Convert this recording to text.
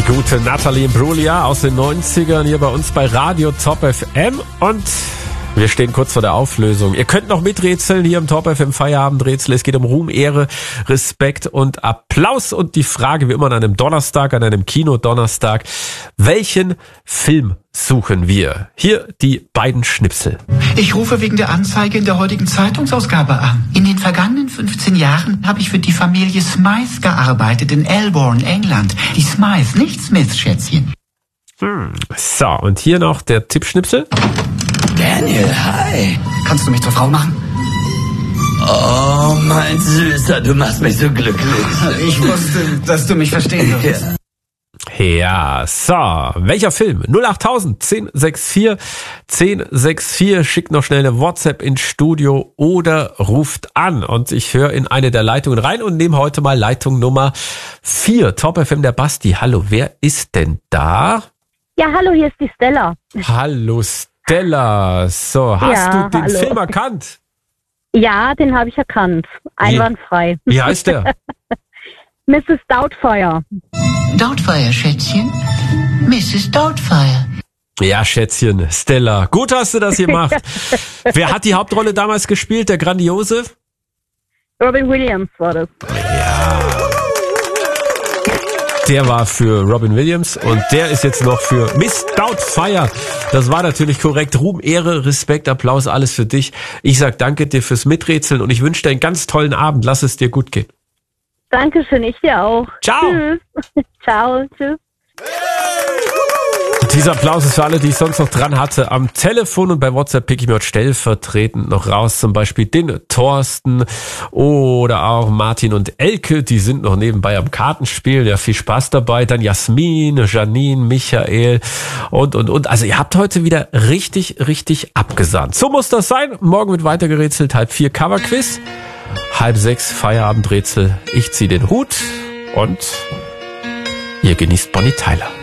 Gute Natalie Imbruglia aus den 90ern hier bei uns bei Radio Top FM und wir stehen kurz vor der Auflösung. Ihr könnt noch miträtseln hier im Top FM Feierabendrätsel. Es geht um Ruhm, Ehre, Respekt und Applaus. Und die Frage wie immer an einem Donnerstag, an einem Kinodonnerstag. Welchen Film suchen wir? Hier die beiden Schnipsel. Ich rufe wegen der Anzeige in der heutigen Zeitungsausgabe an. In den vergangenen 15 Jahren habe ich für die Familie Smythe gearbeitet in Elborn, England. Die Smythe, nicht Smith, Schätzchen. So, und hier noch der Tippschnipsel. Daniel, hi. Kannst du mich zur Frau machen? Oh, mein Süßer, du machst mich so glücklich. Ich wusste, dass du mich verstehen würdest. Ja, so, welcher Film? 08000 1064 1064, schickt noch schnell eine WhatsApp ins Studio oder ruft an. Und ich höre in eine der Leitungen rein und nehme heute mal Leitung Nummer 4. Top FM, der Basti. Hallo, wer ist denn da? Ja, hallo, hier ist die Stella. Hallo Stella. So, hast du den Film erkannt? Ja, den habe ich erkannt. Einwandfrei. Wie heißt der? Mrs. Doubtfire. Doubtfire, Schätzchen. Mrs. Doubtfire. Ja, Schätzchen, Stella. Gut hast du das gemacht. Wer hat die Hauptrolle damals gespielt? Der Grandiose? Robin Williams war das. Ja. Der war für Robin Williams und der ist jetzt noch für Miss Doubtfire. Das war natürlich korrekt. Ruhm, Ehre, Respekt, Applaus, alles für dich. Ich sag danke dir fürs Miträtseln und ich wünsche dir einen ganz tollen Abend. Lass es dir gut gehen. Dankeschön, ich dir auch. Ciao. Tschüss. Ciao, tschüss. Dieser Applaus ist für alle, die ich sonst noch dran hatte. Am Telefon und bei WhatsApp pick ich mir heute stellvertretend noch raus. Zum Beispiel den Thorsten oder auch Martin und Elke. Die sind noch nebenbei am Kartenspiel. Ja, viel Spaß dabei. Dann Jasmin, Janine, Michael und. Also ihr habt heute wieder richtig abgesahnt. So muss das sein. Morgen wird weiter gerätselt. 5:30 Coverquiz. 5:30 Feierabendrätsel. Ich zieh den Hut und ihr genießt Bonnie Tyler.